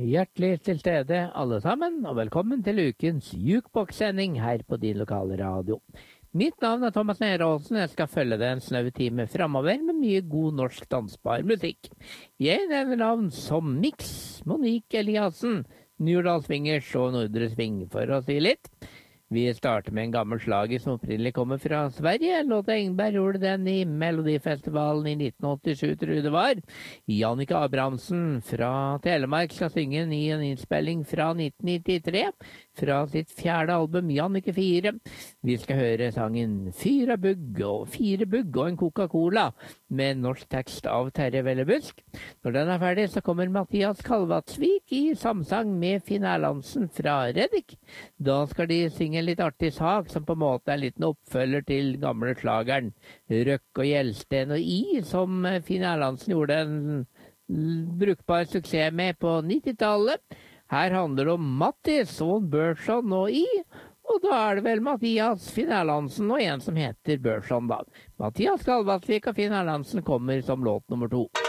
Hjertelig til stede alle sammen, og velkommen til ukens Jukebox-sending her på din lokale radio. Mitt navn er Thomas Nerholsen, jeg skal følge deg en snau time fremover med mye god norsk dansbar musikk. Jeg nevner navn som Mix, Monique Eliassen, Njurdal Swingers og Nordre Sving, for å si litt. Vi starter med en gammel slager som opprinnelig kommer fra Sverige. Lotte Engberg gjorde den i Melodifestivalen i 1987, tror jeg det var. Jannicke Abrahamsen fra Telemark skal synge i en innspilling fra 1993, fra sitt fjerde album, Jannicke 4. Vi skal høre sangen Fire bugg og en Coca-Cola, med norsk tekst av Terje Vellebusk. Når den er ferdig, så kommer Mathias Kalvatsvik i samsang med Finn Erlandsen fra Reddik. Da skal de synge en litt artig sak som på en måte er en liten oppfølger til gamle slageren Røkk og Gjelsten og I, som Finn Erlandsen gjorde en brukbar suksess med på 90-tallet. Her handler det om Mattis og Børson og I, og da er det vel Mathias, Finn Erlandsen og en som heter Børson da. Mathias Kalvatsvik og Finn Erlandsen kommer som låt nummer 2.